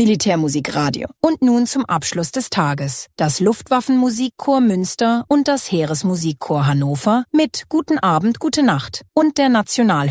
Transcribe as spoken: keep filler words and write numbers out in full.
Militärmusikradio. Und nun zum Abschluss des Tages. Das Luftwaffenmusikchor Münster und das Heeresmusikchor Hannover mit Guten Abend, Gute Nacht und der Nationalhymne